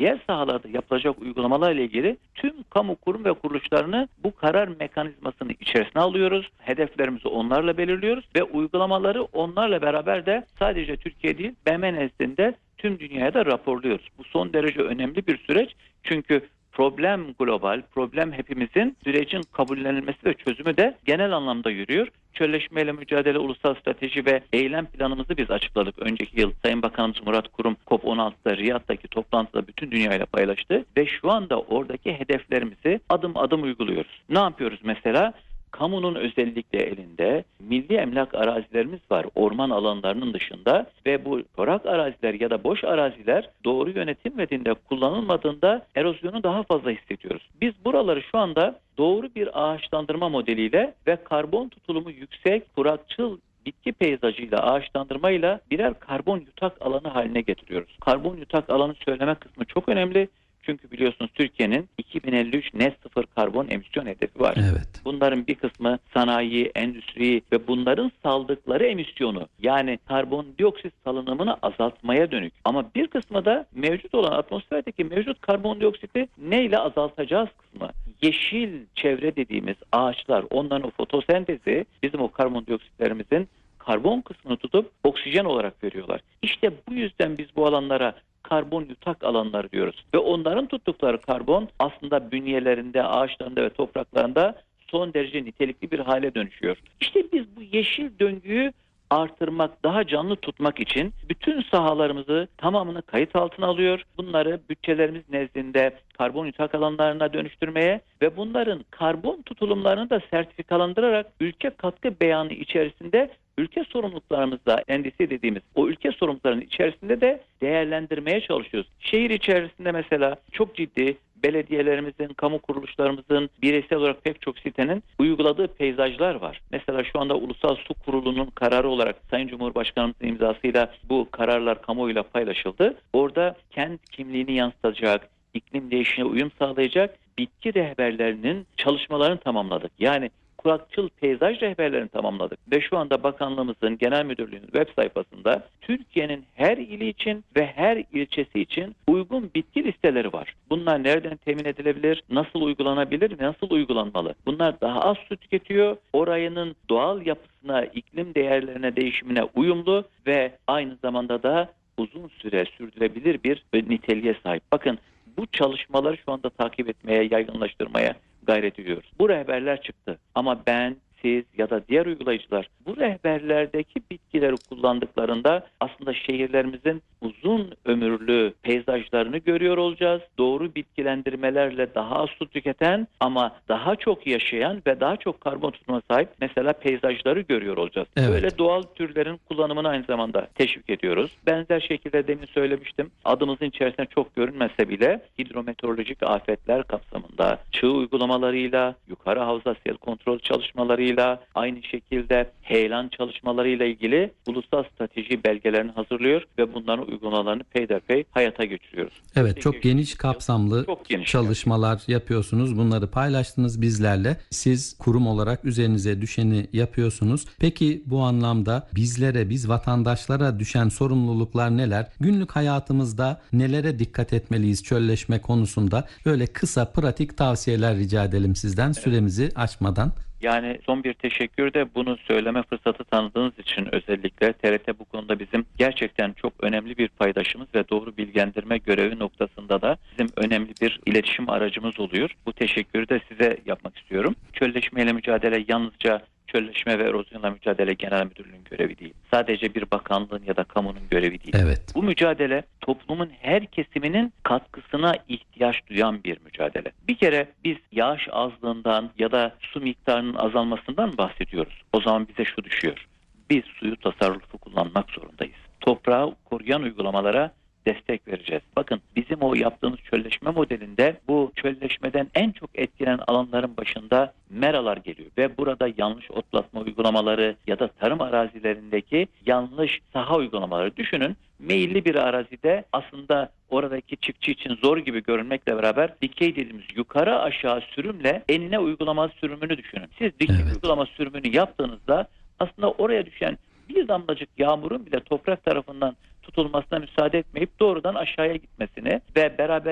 diğer sahalarda yapılacak uygulamalarla ilgili tüm kamu kurum ve kuruluşlarını bu karar mekanizmasının içerisine alıyoruz. Hedeflerimizi onlarla belirliyoruz ve uygulamaları onlarla beraber de sadece Türkiye değil, BM nezdinde tüm dünyaya da raporluyoruz. Bu son derece önemli bir süreç. Çünkü problem global, problem hepimizin, sürecin kabullenilmesi ve çözümü de genel anlamda yürüyor. Çölleşmeyle mücadele ulusal strateji ve eylem planımızı biz açıkladık. Önceki yıl Sayın Bakanımız Murat Kurum COP16'da Riyad'daki toplantıda bütün dünyayla paylaştı ve şu anda oradaki hedeflerimizi adım adım uyguluyoruz. Ne yapıyoruz mesela? Kamunun özellikle elinde milli emlak arazilerimiz var orman alanlarının dışında ve bu çorak araziler ya da boş araziler doğru yönetilmediğinde, kullanılmadığında erozyonu daha fazla hissediyoruz. Biz buraları şu anda doğru bir ağaçlandırma modeliyle ve karbon tutulumu yüksek, kurakçıl bitki peyzajıyla, ağaçlandırmayla birer karbon yutak alanı haline getiriyoruz. Karbon yutak alanı söyleme kısmı çok önemli. Çünkü biliyorsunuz Türkiye'nin 2053 net sıfır karbon emisyon hedefi var. Evet. Bunların bir kısmı sanayi, endüstri ve bunların saldıkları emisyonu, yani karbondioksit salınımını azaltmaya dönük. Ama bir kısmı da mevcut olan atmosferdeki mevcut karbondioksiti neyle azaltacağız kısmı. Yeşil çevre dediğimiz ağaçlar, onların o fotosentezi bizim o karbondioksitlerimizin karbon kısmını tutup oksijen olarak veriyorlar. İşte bu yüzden biz bu alanlara karbon yutak alanları diyoruz. Ve onların tuttukları karbon aslında bünyelerinde, ağaçlarında ve topraklarında son derece nitelikli bir hale dönüşüyor. İşte biz bu yeşil döngüyü artırmak, daha canlı tutmak için bütün sahalarımızı tamamını kayıt altına alıyor. Bunları bütçelerimiz nezdinde karbon yutak alanlarına dönüştürmeye ve bunların karbon tutulumlarını da sertifikalandırarak ülke katkı beyanı içerisinde ülke sorumluluklarımızda, NDC dediğimiz o ülke sorumluluklarının içerisinde de değerlendirmeye çalışıyoruz. Şehir içerisinde mesela çok ciddi belediyelerimizin, kamu kuruluşlarımızın, bireysel olarak pek çok sitenin uyguladığı peyzajlar var. Mesela şu anda Ulusal Su Kurulu'nun kararı olarak Sayın Cumhurbaşkanımızın imzasıyla bu kararlar kamuoyuyla paylaşıldı. Orada kent kimliğini yansıtacak, iklim değişimine uyum sağlayacak bitki rehberlerinin çalışmalarını tamamladık. Yani kurakçıl peyzaj rehberlerini tamamladık. Ve şu anda bakanlığımızın, genel müdürlüğünün web sayfasında Türkiye'nin her ili için ve her ilçesi için uygun bitki listeleri var. Bunlar nereden temin edilebilir, nasıl uygulanabilir ve nasıl uygulanmalı? Bunlar daha az su tüketiyor, orayının doğal yapısına, iklim değerlerine, değişimine uyumlu ve aynı zamanda da uzun süre sürdürülebilir bir niteliğe sahip. Bakın, bu çalışmaları şu anda takip etmeye, yaygınlaştırmaya gayret ediyoruz. Bu rehberler çıktı ama ben, siz ya da diğer uygulayıcılar bu rehberlerdeki bitkileri kullandıklarında aslında şehirlerimizin uzun ömürlü peyzajlarını görüyor olacağız. Doğru bitkilendirmelerle daha az su tüketen ama daha çok yaşayan ve daha çok karbon tutuma sahip mesela peyzajları görüyor olacağız. Evet. Böyle doğal türlerin kullanımını aynı zamanda teşvik ediyoruz. Benzer şekilde demin söylemiştim. Adımızın içerisinde çok görünmese bile hidrometeorolojik afetler kapsamında çığ uygulamalarıyla, yukarı havza sel kontrol çalışmalarıyla, aynı şekilde heyelan çalışmalarıyla ilgili ulusal strateji belgelerini hazırlıyor ve bunların uygulamalarını peyderpey hayata geçiriyoruz. Evet, çok geniş kapsamlı çalışmalar yapıyorsunuz. Bunları paylaştınız bizlerle. Siz kurum olarak üzerinize düşeni yapıyorsunuz. Peki bu anlamda bizlere, biz vatandaşlara düşen sorumluluklar neler? Günlük hayatımızda nelere dikkat etmeliyiz çölleşme konusunda? Böyle kısa, pratik tavsiyeler rica edelim sizden, süremizi aşmadan. Yani son bir teşekkür de bunu söyleme fırsatı tanıdığınız için özellikle TRT bu konuda bizim gerçekten çok önemli bir paydaşımız ve doğru bilgilendirme görevi noktasında da bizim önemli bir iletişim aracımız oluyor. Bu teşekkürü de size yapmak istiyorum. Çölleşmeyle mücadele yalnızca Çölleşme ve Erozyonla Mücadele Genel Müdürlüğü'nün görevi değil. Sadece bir bakanlığın ya da kamunun görevi değil. Evet. Bu mücadele toplumun her kesiminin katkısına ihtiyaç duyan bir mücadele. Bir kere biz yağış azlığından ya da su miktarının azalmasından bahsediyoruz. O zaman bize şu düşüyor. Biz suyu tasarruflu kullanmak zorundayız. Toprağı koruyan uygulamalara destek vereceğiz. Bakın, bizim o yaptığımız çölleşme modelinde bu çölleşmeden en çok etkilenen alanların başında meralar geliyor ve burada yanlış otlatma uygulamaları ya da tarım arazilerindeki yanlış saha uygulamaları düşünün. Meyilli bir arazide aslında oradaki çiftçi için zor gibi görünmekle beraber dikey dediğimiz yukarı aşağı sürümle enine uygulama sürümünü düşünün. Siz dikey uygulama sürümünü yaptığınızda aslında oraya düşen bir damlacık yağmurun bile toprak tarafından tutulmasına müsaade etmeyip doğrudan aşağıya gitmesini ve beraber